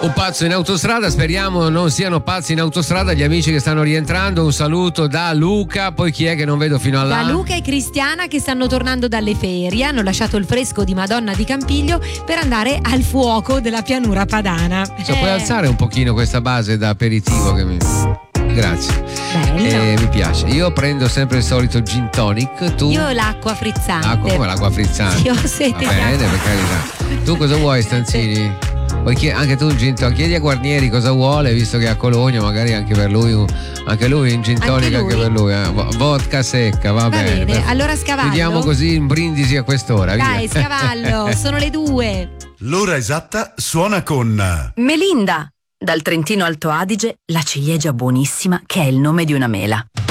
Un pazzo in autostrada, speriamo non siano pazzi in autostrada gli amici che stanno rientrando. Un saluto da Luca, poi chi è che non vedo fino all'à? Da Luca e Cristiana che stanno tornando dalle ferie, hanno lasciato il fresco di Madonna di Campiglio per andare al fuoco della pianura padana. Puoi alzare un pochino questa base da aperitivo che mi... Grazie. Mi piace. Io prendo sempre il solito gin tonic. Tu? Io l'acqua frizzante. Acqua come l'acqua frizzante? Sì, ho sete. Va bene, per carità. Tu cosa vuoi, Stanzini? Anche tu un gin tonic. Chiedi a Guarnieri cosa vuole, visto che è a Cologno, magari anche per lui anche lui un gin tonic anche per lui. Vodka secca, va bene. Allora Scavallo. Chiudiamo così in brindisi a quest'ora. Dai, via. Scavallo, sono le 2. L'ora esatta suona con Melinda. Dal Trentino Alto Adige, la ciliegia buonissima che è il nome di una mela.